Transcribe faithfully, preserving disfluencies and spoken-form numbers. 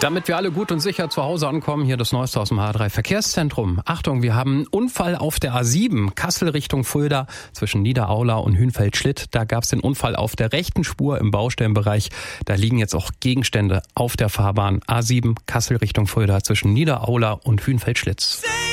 Damit wir alle gut und sicher zu Hause ankommen, hier das Neueste aus dem H drei Verkehrszentrum. Achtung, wir haben einen Unfall auf der A sieben, Kassel Richtung Fulda, zwischen Niederaula und Hünfeld-Schlitt. Da gab es den Unfall auf der rechten Spur im Baustellenbereich. Da liegen jetzt auch Gegenstände auf der Fahrbahn. A sieben, Kassel Richtung Fulda, zwischen Niederaula und Hünfeld-Schlitt.